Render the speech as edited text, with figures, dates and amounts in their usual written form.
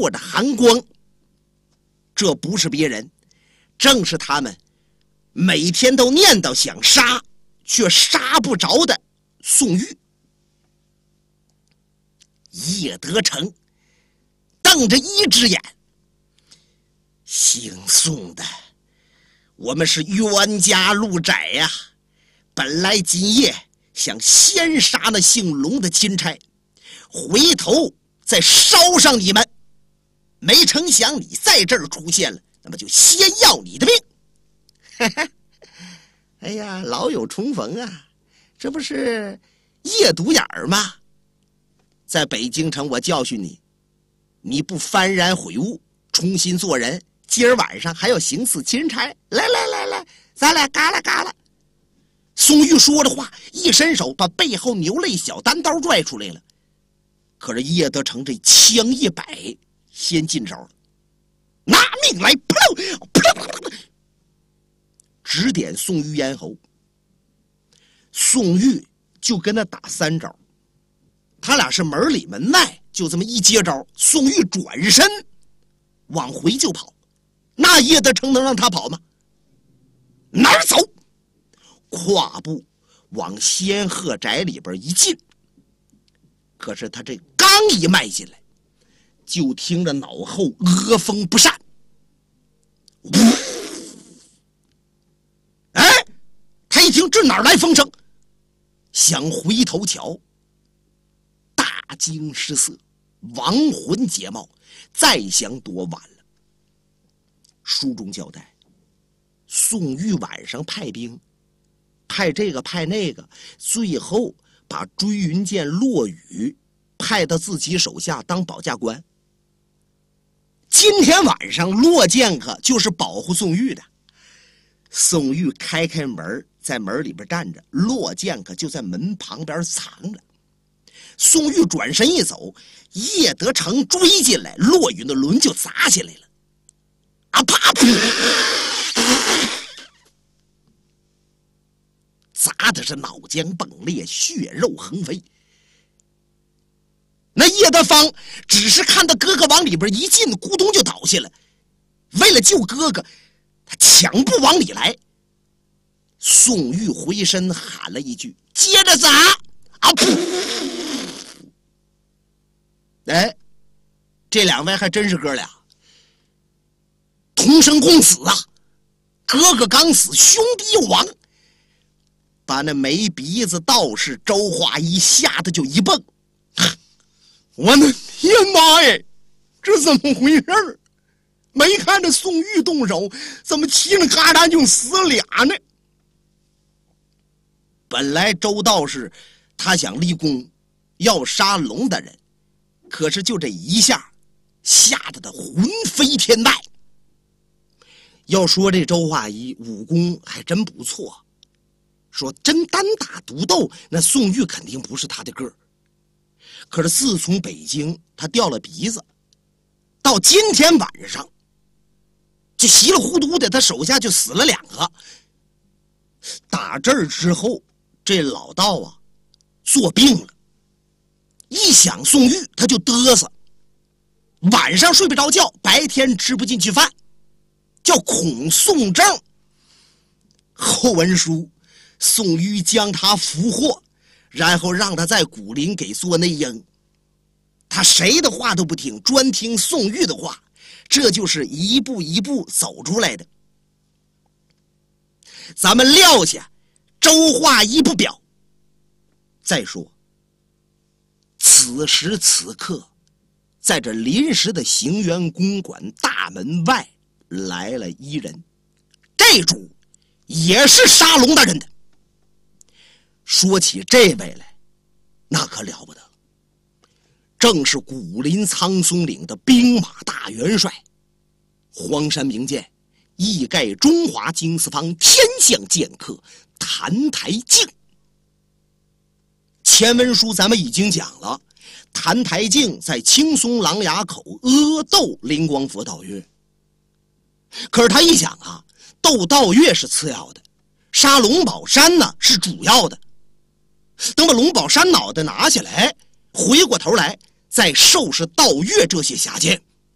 烁着寒光，这不是别人，正是他们每天都念叨想杀却杀不着的宋玉。叶德成瞪着一只眼，姓宋的，我们是冤家路窄呀！本来今夜想先杀那姓龙的钦差，回头再烧上你们，没成想你在这儿出现了，那么就先要你的命。哎呀，老友重逢啊，这不是叶独眼儿吗？在北京城我教训你，你不幡然悔悟，重新做人，今儿晚上还要行刺钦差，来，咱俩嘎啦嘎啦。宋玉说着话，一伸手把背后牛肋小单刀拽出来了。可是叶德成这枪一摆，先进手了，拿命来！噗，指点宋玉咽喉。宋玉就跟他打3招，他俩是门里门外，就这么一接招，宋玉转身往回就跑。那叶德成能让他跑吗？哪儿走？跨步往仙鹤宅里边一进。可是他这刚一迈进来，就听着脑后阿风不善，哎，他一听这哪来风声，想回头瞧，大惊失色，亡魂皆冒，再想躲晚了。书中交代，宋玉晚上派兵，派这个派那个，最后把追云剑骆羽派到自己手下当保驾官。今天晚上骆剑客就是保护宋玉的。宋玉开门，在门里边站着，骆剑客就在门旁边藏着。宋玉转身一走，叶德成追进来，骆羽的轮就砸下来了。啊啪！砸的是脑浆迸裂，血肉横飞。那叶德芳只是看到哥哥往里边一进，咕咚就倒下了。为了救哥哥，他抢步往里来。宋玉回身喊了一句：“接着砸！”啊噗！哎，这两位还真是哥俩，同生共死啊！哥哥刚死，兄弟又亡，把那没鼻子道士周化一吓得就一蹦。我的天妈呀，这怎么回事？没看着宋玉动手，怎么嘁哩嘎啦就死俩呢？本来周道士他想立功，要杀龙的人，可是就这一下，吓得他魂飞天外。要说这周化一武功还真不错，说真单打独斗，那宋玉肯定不是他的个儿。可是自从北京他掉了鼻子，到今天晚上，这稀里糊涂的他手下就死了2个。打这儿之后，这老道啊做病了，一想宋玉他就嘚瑟，晚上睡不着觉，白天吃不进去饭，叫恐宋症。后文书宋玉将他俘获，然后让他在古林给做内应，他谁的话都不听，专听宋玉的话，这就是一步一步走出来的。咱们撂下周化一不表。再说此时此刻，在这临时的行辕公馆大门外来了一人，这主也是杀龙大人的。说起这位来，那可了不得，正是古林苍松岭的兵马大元帅，荒山名剑，一盖中华经四方天象剑客谭台敬。前文书咱们已经讲了，谭台敬在青松琅琊口阿斗灵光佛道月。可是他一想啊，斗道月是次要的，杀龙宝山呢是主要的。等把龙宝山脑袋拿下来，回过头来再收拾道月这些下贱。